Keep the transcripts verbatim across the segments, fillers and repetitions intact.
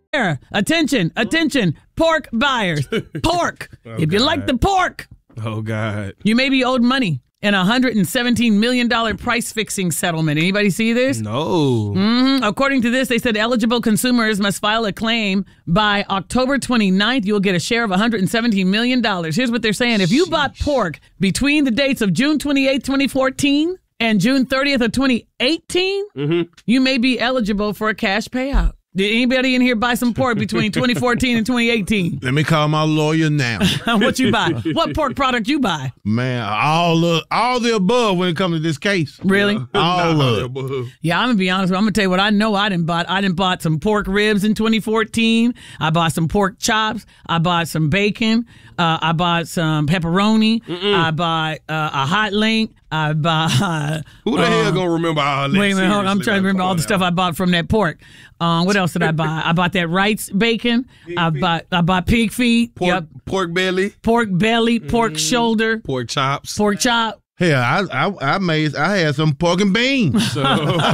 Attention, attention, pork buyers. Pork. Oh, if you God. like the pork, Oh, God. you may be owed money in a one hundred seventeen million dollars price-fixing settlement. Anybody see this? No. Mm-hmm. According to this, they said eligible consumers must file a claim by October twenty-ninth. You'll get a share of one hundred seventeen million dollars. Here's what they're saying. If you Sheesh. bought pork between the dates of June twenty-eighth, twenty fourteen and June thirtieth of twenty eighteen, Mm-hmm. you may be eligible for a cash payout. Did anybody in here buy some pork between twenty fourteen and twenty eighteen? Let me call my lawyer now. What you buy? What pork product you buy? Man, all the, all the above when it comes to this case. Really? All of it. Yeah, I'm gonna be honest with you. I'm gonna tell you what I know I didn't buy. I didn't bought some pork ribs in twenty fourteen. I bought some pork chops. I bought some bacon. Uh, I bought some pepperoni. Mm-mm. I bought uh, a hot link. I bought. Who the uh, hell gonna remember all that? Wait a minute, hold on. I'm Seriously, trying to man, remember come all on the now. stuff I bought from that pork. Um, what else did I buy? I bought that Wright's bacon. I bought I bought pig feet. Pork, Yep. pork belly, Pork belly, pork shoulder, pork chops. pork chop. Hell, I, I I made I had some pork and beans. So,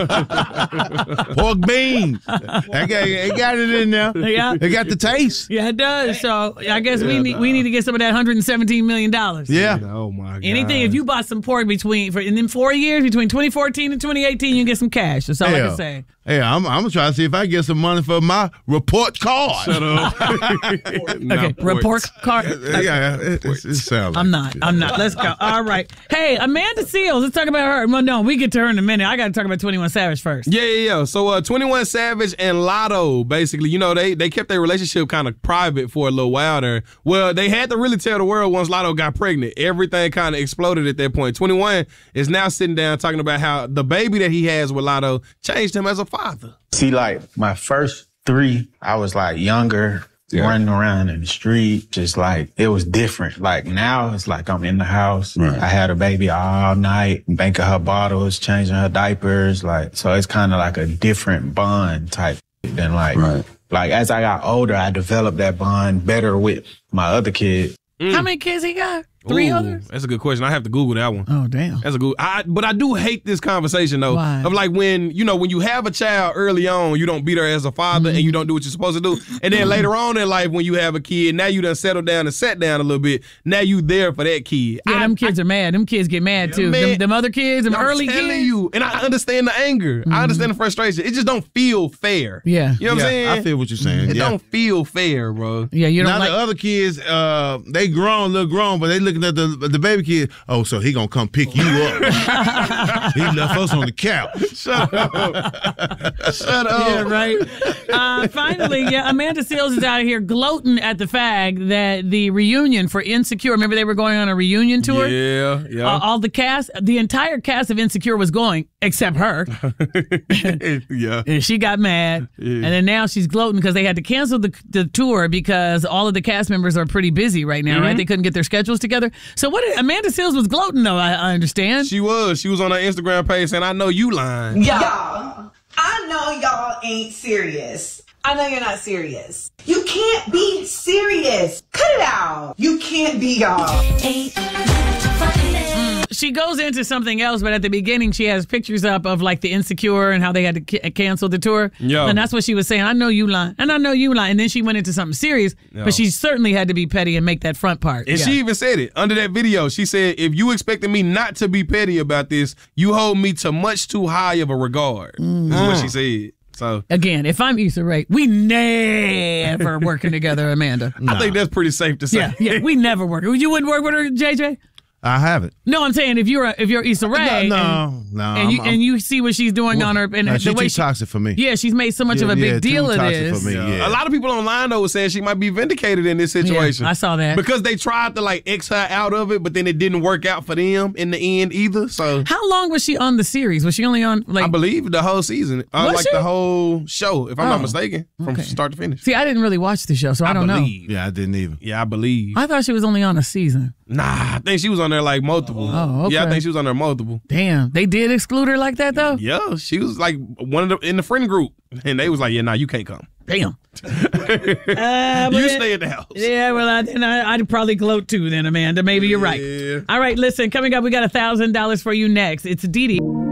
Pork beans. I got, it got it in there. Yeah. It got the taste. Yeah, it does. So I guess we need we need to get some of that one hundred seventeen million dollars. Yeah. oh my God. Anything, if you bought some pork between for in them four years between twenty fourteen and twenty eighteen, you can get some cash. That's all I Hell. can say. Hey, I'm I'm gonna try to see if I can get some money for my report card. Shut up. Okay, report card. Yeah, yeah, it, it, it sounds. I'm like not. I'm not. Let's go. All right. Hey, Amanda Seales. Let's talk about her. Well, no, we get to her in a minute. I got to talk about twenty-one Savage first. Yeah, yeah, yeah. So uh, twenty-one Savage and Lotto, basically, you know, they they kept their relationship kind of private for a little while there. Well, they had to really tell the world once Lotto got pregnant. Everything kind of exploded at that point. twenty-one is now sitting down talking about how the baby that he has with Lotto changed him as a father. See, like, my first three, I was, like, younger, Yeah. running around in the street, just, like, it was different. Like, now it's like I'm in the house. Right. I had a baby all night, banking her bottles, changing her diapers, like, so it's kind of like a different bond type than, like, Right. like, as I got older, I developed that bond better with my other kids. How many kids he got? Three Ooh, others? That's a good question. I have to Google that one. Oh, damn. That's a good. I, but I do hate this conversation though. Why? Of like when you know when you have a child early on, you don't beat her as a father, Mm-hmm. and you don't do what you're supposed to do. And then later on in life, when you have a kid, now you done settle down and sat down a little bit. Now you there for that kid. Yeah, I, them kids are mad. Them kids get mad, too. man. Them, them other kids, them I'm early telling kids. you, and I understand the anger. I understand the frustration. It just don't feel fair. Yeah. You know what yeah, I'm saying? I feel what you're saying. It yeah. don't feel fair, bro. Yeah, you don't Now like. the other kids, uh, they grown, look grown, but they looking at the the baby kid. Oh, so he gonna come pick you up? He left us on the couch. Shut up. Shut up. Yeah, right. Uh, finally, yeah, Amanda Seales is out of here gloating at the fact that the reunion for Insecure. Remember, they were going on a reunion tour. Yeah, yeah. Uh, all the cast, the entire cast of Insecure was going, except her. yeah. And she got mad, Yeah. and then now she's gloating because they had to cancel the the tour because all of the cast members are pretty busy right now, Mm-hmm. right? They couldn't get their schedules together. So what? Did, Amanda Seales was gloating, though. I, I understand. She was. She was on her Instagram page saying, I know you lying. Y'all, I know y'all ain't serious. I know you're not serious. You can't be serious. Cut it out. You can't be y'all. She goes into something else, but at the beginning, she has pictures up of like the Insecure and how they had to ca- cancel the tour. Yeah. And that's what she was saying. I know you lying, and I know you lying. And then she went into something serious, Yeah. but she certainly had to be petty and make that front part. And Yeah. she even said it under that video. She said, if you expected me not to be petty about this, you hold me to much too high of a regard. Mm. Is what she said. So Again, if I'm Issa Rae, we never working together, Amanda. I think that's pretty safe to say. Yeah, yeah, we never work. You wouldn't work with her, J J? I haven't. No, I'm saying if you're a, if you're Issa Rae, No, and, no, and you I'm- I'm- and you see what she's doing on her, and Nah, the she way too she, toxic for me. yeah, she's made so much Yeah, of a big yeah, too deal of toxic this. for me. Yeah. A lot of people online though were saying she might be vindicated in this situation. Yeah, I saw that. Because they tried to like X her out of it, but then it didn't work out for them in the end either. So How long was she on the series? Was she only on like? I believe the whole season, uh, Was like she? the whole show, if I'm Oh, not mistaken, from okay. start to finish. See, I didn't really watch the show, so I, don't believe. Yeah, I didn't even. Yeah, I believe. know. I thought she was only on a season. Nah, I think she was on there like multiple. Oh, okay. Yeah, I think she was on there multiple. Damn, they did exclude her like that though. Yeah, she was like one of the in the friend group, and they was like, "Yeah, nah, you can't come. Damn. Uh, You but- stay at the house." Yeah, well, I, then I, I'd probably gloat too then, Amanda. Maybe you're right. Yeah. All right, listen, coming up, we got a thousand dollars for you next. It's Dee Dee.